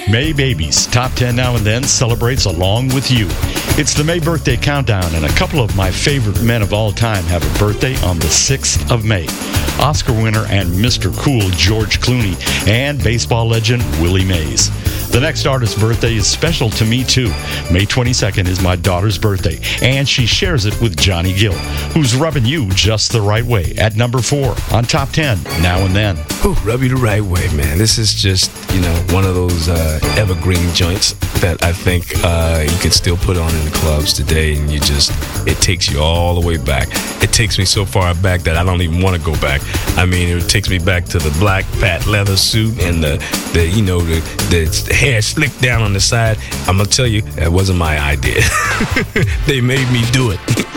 May Babies, Top 10 Now and Then celebrates along with you. It's the May Birthday Countdown, and a couple of my favorite men of all time have a birthday on the 6th of May. Oscar winner and Mr. Cool George Clooney, and baseball legend Willie Mays. The next artist's birthday is special to me, too. May 22nd is my daughter's birthday, and she shares it with Johnny Gill, who's rubbing you just the right way at number 4 on Top 10 Now and Then. Ooh, rub you the right way, man. This is just, one of those evergreen joints that I think you can still put on in the clubs today, and it takes you all the way back. It takes me so far back that I don't even want to go back. I mean, it takes me back to the black patent leather suit and the hair slicked down on the side. I'm gonna tell you, that wasn't my idea. They made me do it.